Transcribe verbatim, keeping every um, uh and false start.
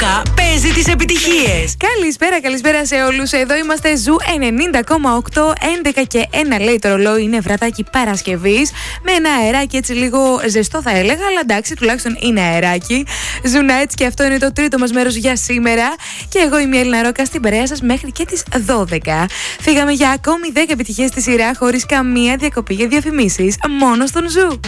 Ρόκα παίζει τις επιτυχίες. Καλησπέρα, καλησπέρα σε όλους. Εδώ είμαστε Ζου ενενήντα κόμμα οκτώ, έντεκα και ένα λέει το ρολόι. Είναι βραδάκι Παρασκευής. Με ένα αεράκι έτσι λίγο ζεστό θα έλεγα, αλλά εντάξει, τουλάχιστον είναι αεράκι. Ζου Nights και αυτό είναι το τρίτο μας μέρος για σήμερα. Και εγώ είμαι η Έλληνα Ρόκα στην παρέα σας μέχρι και τις δώδεκα. Φύγαμε για ακόμη δέκα επιτυχίες στη σειρά χωρίς καμία διακοπή για διαφημίσεις. Μόνο στον Ζου.